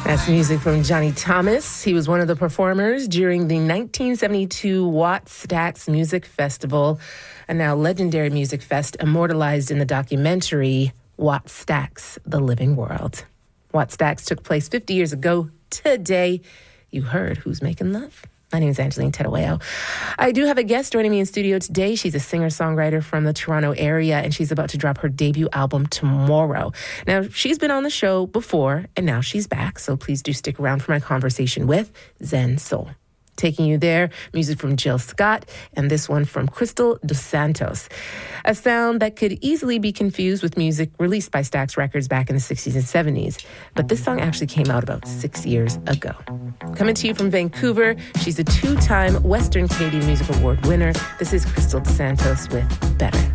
That's music from Johnny Thomas. He was one of the performers during the 1972 Watt-Stax Music Festival, a now legendary music fest immortalized in the documentary Watt-Stax: The Living World. Watt-Stax took place 50 years ago today. You heard Who's Making Love? My name is Angeline Tedaweo. I do have a guest joining me in studio today. She's a singer-songwriter from the Toronto area, and she's about to drop her debut album tomorrow. Now, she's been on the show before, and now she's back, so please do stick around for my conversation with Zen Soul. Taking you there, music from Jill Scott, and this one from Crystal Dos Santos. A sound that could easily be confused with music released by Stax Records back in the 60s and 70s. But this song actually came out about 6 years ago. Coming to you from Vancouver, she's a two-time Western Canadian Music Award winner. This is Crystal Dos Santos with Better.